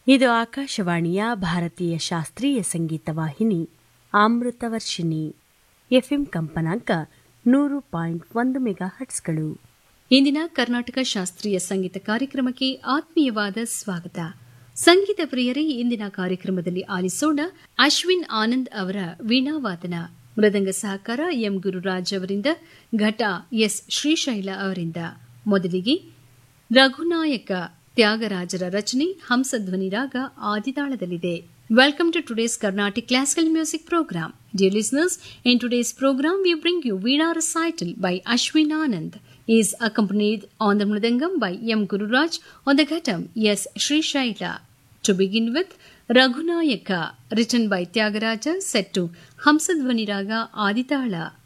ಇದು ಆಕಾಶವಾಣಿಯ ಭಾರತೀಯ ಶಾಸ್ತ್ರೀಯ ಸಂಗೀತ ವಾಹಿನಿ ಅಮೃತವರ್ಷಿಣಿ. ಎಫ್ಎಂ ಕಂಪನಾಂಕ 100.1 ಮೆಗಾಹರ್ಟ್ಸ್ಗಳು. ಇಂದಿನ ಕರ್ನಾಟಕ ಶಾಸ್ತ್ರೀಯ ಸಂಗೀತ ಕಾರ್ಯಕ್ರಮಕ್ಕೆ ಆತ್ಮೀಯವಾದ ಸ್ವಾಗತ. ಸಂಗೀತ ಪ್ರಿಯರೇ, ಇಂದಿನ ಕಾರ್ಯಕ್ರಮದಲ್ಲಿ ಆಲಿಸೋಣ ಅಶ್ವಿನ್ ಆನಂದ್ ಅವರ ವೀಣಾವಾದನ, ಮೃದಂಗ ಸಹಕಾರ ಎಂ ಗುರುರಾಜ್ ಅವರಿಂದ, ಘಟ ಎಸ್ ಶ್ರೀಶೈಲ ಅವರಿಂದ. ಮೊದಲಿಗೆ ರಘುನಾಯಕ ತ್ಯಾಗರಾಜರ ರಚನೆ, ಹಂಸಧ್ವನಿ ರಾಗ ಆದಿತಾಳದಲ್ಲಿದೆ. Welcome to today's Carnatic Classical Music Program. Dear listeners, in today's program we bring you Veena Recital by Ashwin Anand. He is accompanied on the Mridangam by M. Gururaj, on the Ghatam S. Sri Shaila. To begin with, Raghunayaka, written by Tyagaraja, set to Hamsadvani Raga Aditala.